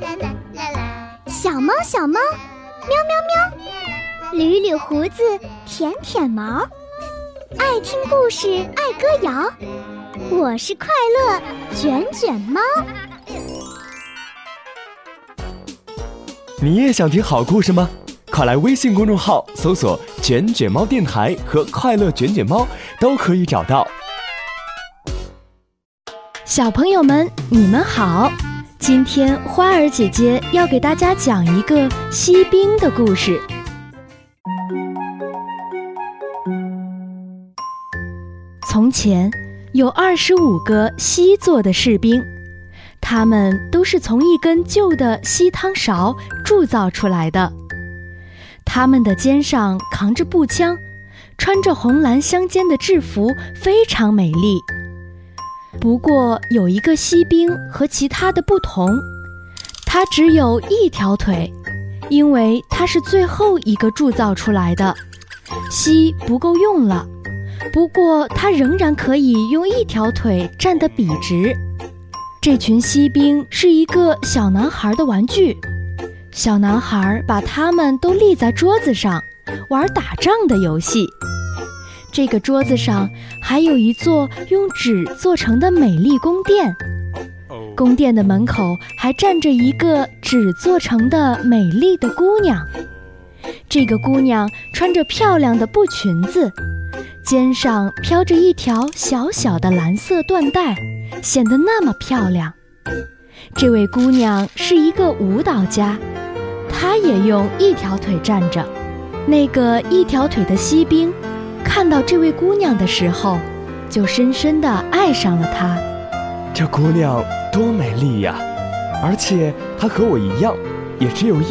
小猫小猫，喵喵喵，捋捋胡子，舔舔毛，爱听故事，爱歌谣，我是快乐卷卷猫。 你也想听好故事吗？快来微信公众号搜索卷卷猫电台和快乐卷卷猫，都可以找到。 小朋友们，你们好！今天花儿姐姐要给大家讲一个锡兵的故事。从前有25个锡做的士兵，他们都是从一根旧的锡汤勺铸造出来的。他们的肩上扛着步枪，穿着红蓝相间的制服，非常美丽。不过有一个锡兵和其他的不同，他只有一条腿，因为他是最后一个铸造出来的，锡不够用了。不过他仍然可以用一条腿站得笔直。这群锡兵是一个小男孩的玩具，小男孩把他们都立在桌子上，玩打仗的游戏。这个桌子上还有一座用纸做成的美丽宫殿，宫殿的门口还站着一个纸做成的美丽的姑娘。这个姑娘穿着漂亮的布裙子，肩上飘着一条小小的蓝色缎带，显得那么漂亮。这位姑娘是一个舞蹈家，她也用一条腿站着。那个一条腿的锡兵看到这位姑娘的时候，就深深地爱上了她。 这姑娘多美丽呀！而且她和我一样，也只有